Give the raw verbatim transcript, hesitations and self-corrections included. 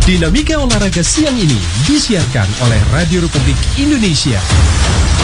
Dinamika olahraga siang ini disiarkan oleh Radio Republik Indonesia.